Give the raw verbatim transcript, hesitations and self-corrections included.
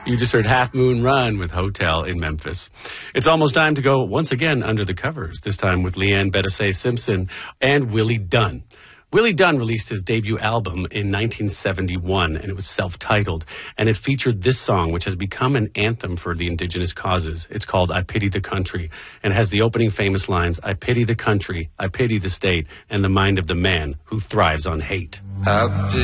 You just heard Half Moon Run with Hotel in Memphis. It's almost time to go once again under the covers, this time with Leanne Bettosay Simpson and Willie Dunn. Willie Dunn released his debut album in nineteen seventy-one, and it was self-titled, and it featured this song, which has become an anthem for the indigenous causes. It's called I Pity the Country, and has the opening famous lines, I pity the country, I pity the state, and the mind of the man who thrives on hate.